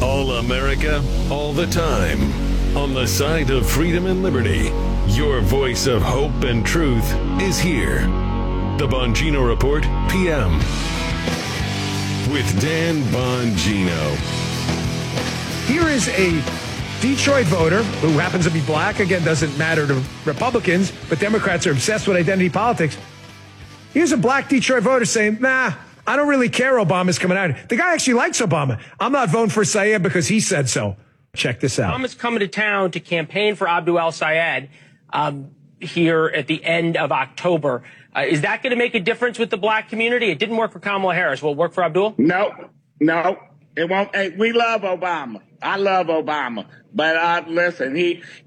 All America, all the time. On the side of freedom and liberty, your voice of hope and truth is here. The Bongino Report, PM. With Dan Bongino. Here is a Detroit voter who happens to be black. Again, doesn't matter to Republicans, but Democrats are obsessed with identity politics. Here's a black Detroit voter saying, nah, I don't really care Obama's coming out. The guy actually likes Obama. I'm not voting for Syed because he said so. Check this out. Obama's coming to town to campaign for Abdul El-Sayed here at the end of October. Is that going to make a difference with the black community? It didn't work for Kamala Harris. Will it work for Abdul? No, it won't. Hey, we love Obama. I love Obama. But listen,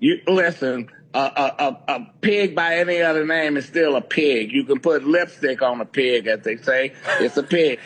a pig by any other name is still a pig. You can put lipstick on a pig, as they say. It's a pig.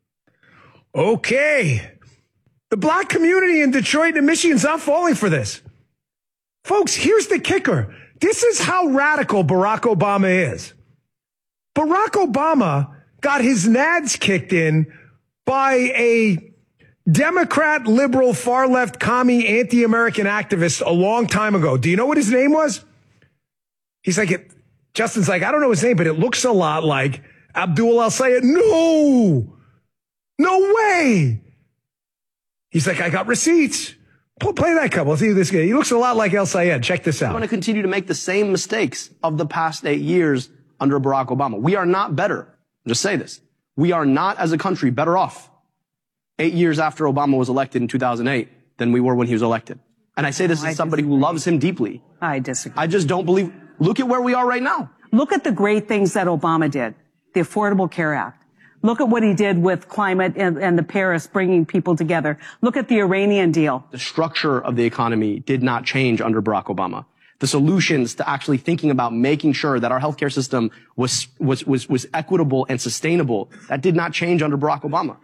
Okay. The black community in Detroit and Michigan's not falling for this. Folks, here's the kicker. This is how radical Barack Obama is. Barack Obama got his nads kicked in by a Democrat, liberal, far-left, commie, anti-American activist a long time ago. Do you know what his name was? He's like, Justin's like, I don't know his name, but it looks a lot like Abdul El-Sayed. No way. He's like, I got receipts. Play that couple. Let's see this guy. He looks a lot like El-Sayed. Check this out. I want to continue to make the same mistakes of the past 8 years under Barack Obama. We are not better. Just say this. We are not, as a country, better off 8 years after Obama was elected in 2008 than we were when he was elected. And I say this as somebody who loves him deeply. I disagree. I just don't believe. Look at where we are right now. Look at the great things that Obama did. The Affordable Care Act. Look at what he did with climate and the Paris, bringing people together. Look at the Iranian deal. The structure of the economy did not change under Barack Obama. The solutions to actually thinking about making sure that our healthcare system was equitable and sustainable, that did not change under Barack Obama.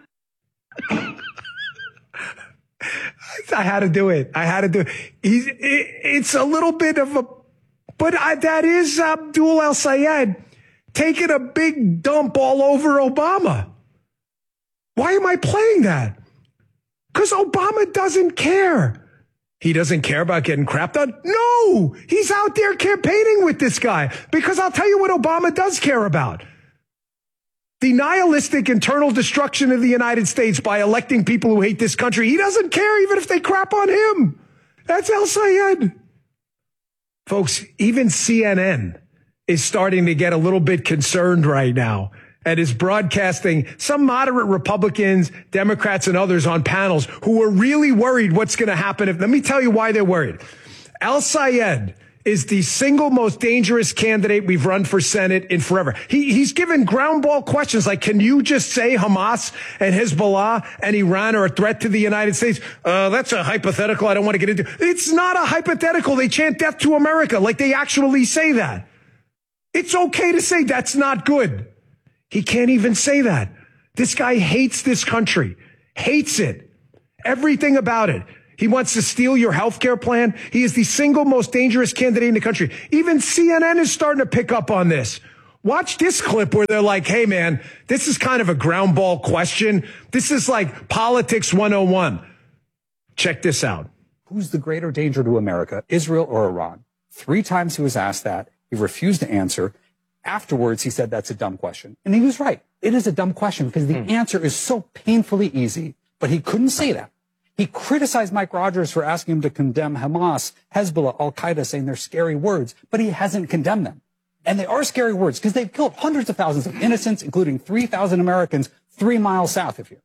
I had to do it. It's a little bit of a, but that is Abdul El-Sayed taking a big dump all over Obama. Why am I playing that? Because Obama doesn't care. He doesn't care about getting crapped on? No! He's out there campaigning with this guy. Because I'll tell you what Obama does care about. The nihilistic internal destruction of the United States by electing people who hate this country. He doesn't care even if they crap on him. That's El-Sayed. Folks, even CNN is starting to get a little bit concerned right now and is broadcasting some moderate Republicans, Democrats, and others on panels who are really worried what's going to happen. Let me tell you why they're worried. El-Sayed is the single most dangerous candidate we've run for Senate in forever. He's given ground ball questions like, can you just say Hamas and Hezbollah and Iran are a threat to the United States? That's a hypothetical I don't want to get into. It's not a hypothetical. They chant death to America like they actually say that. It's okay to say that's not good. He can't even say that. This guy hates this country, hates it, everything about it. He wants to steal your health care plan. He is the single most dangerous candidate in the country. Even CNN is starting to pick up on this. Watch this clip where they're like, hey, man, this is kind of a ground ball question. This is like politics 101. Check this out. Who's the greater danger to America, Israel or Iran? 3 times he was asked that. He refused to answer. Afterwards, he said that's a dumb question. And he was right. It is a dumb question because the answer is so painfully easy, but he couldn't say that. He criticized Mike Rogers for asking him to condemn Hamas, Hezbollah, Al-Qaeda, saying they're scary words, but he hasn't condemned them. And they are scary words because they've killed hundreds of thousands of innocents, including 3,000 Americans 3 miles south of here.